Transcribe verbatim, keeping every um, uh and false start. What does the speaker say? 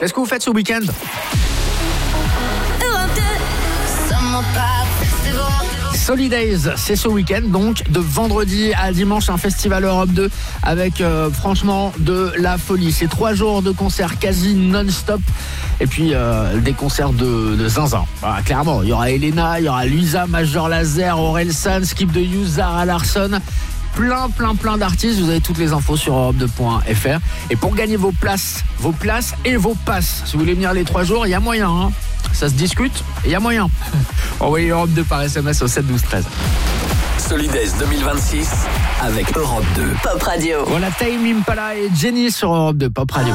Qu'est-ce que vous faites ce week-end ? Solidays, c'est ce week-end, donc de vendredi à dimanche, un festival Europe deux avec euh, franchement de la folie. C'est trois jours de concerts quasi non-stop et puis euh, des concerts de, de zinzin. Voilà, clairement, il y aura Elena, il y aura Luisa, Major Lazer, Orelsan, Skip de You, Zara Larsson. Plein, plein, plein d'artistes. Vous avez toutes les infos sur europe deux point f r. Et pour gagner vos places, vos places et vos passes, si vous voulez venir les trois jours, il y a moyen. Hein. Ça se discute et il y a moyen. Envoyez Europe deux par S M S au sept douze treize. Solidays deux mille vingt-six avec Europe deux. Pop Radio. Voilà, Tame Impala et Jenny sur Europe deux Pop Radio.